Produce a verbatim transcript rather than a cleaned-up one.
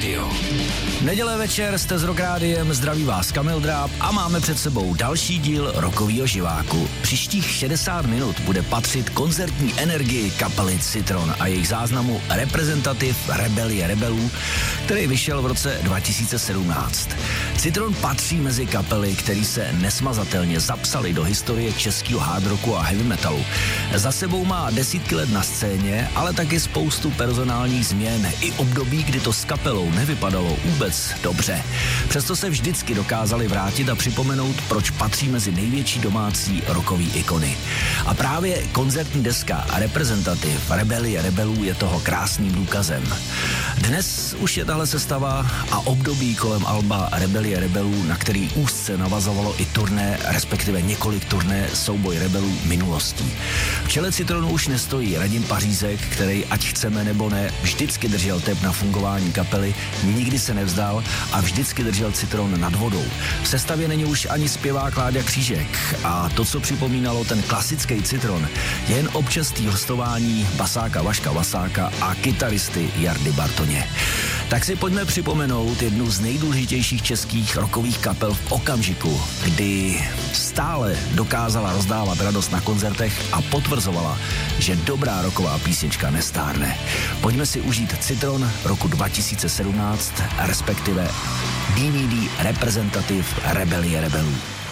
rádio. Neděle večer jste s Rock Rádiem, zdraví vás Kamil Dráb a máme před sebou další díl rokovýho živáku. Příštích šedesát minut bude patřit koncertní energii kapely Citron a jejich záznamu Reprezentativ Rebelie rebelů, který vyšel v roce dva tisíce sedmnáct. Citron patří mezi kapely, který se nesmazatelně zapsali do historie českého hard rocku a heavy metalu. Za sebou má desítky let na scéně, ale taky spoustu personálních změn i období, kdy to s kapelou nevypadalo vůbec dobře. Přesto se vždycky dokázali vrátit a připomenout, proč patří mezi největší domácí rockový ikony. A právě koncertní deska Reprezentativ Rebelie rebelů je toho krásným důkazem. Dnes už je tahle sestava a období kolem alba Rebelie rebelů, na který úzce navazovalo i turné, respektive několik turné souboj rebelů minulostí. V čele Citronu už nestojí Radim Pařízek, který, ať chceme nebo ne, vždycky držel tep na fungování kapely, nikdy se nevzdal a vždycky držel Citron nad vodou. V sestavě není už ani zpěvák Láďa Křížek a to, co připomínalo ten klasický Citron, je jen občasný hostování basáka Vaška Vasáka a kytaristy Jardy Bartoně. Tak si pojďme připomenout jednu z nejdůležitějších českých rockových kapel v okamžiku, kdy stále dokázala rozdávat radost na koncertech a potvrzovala, že dobrá rocková písnička nestárne. Pojďme si užít Citron roku dva tisíce sedmnáct, respektive D V D Reprezentativ Rebelie rebelů.